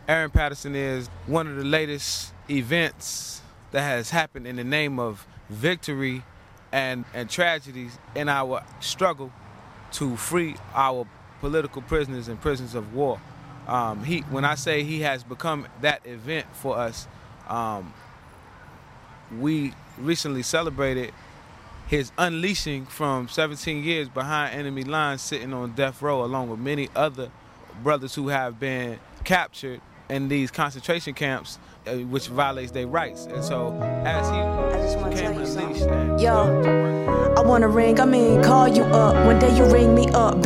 Aaron Patterson is one of the latest events that has happened in the name of victory and tragedies in our struggle to free our political prisoners and prisoners of war. When I say he has become that event for us, we recently celebrated his unleashing from 17 years behind enemy lines, sitting on death row, along with many other brothers who have been captured in these concentration camps, which violates their rights. And so, as he became unleashed, I wanna call you up. One day you ring me up.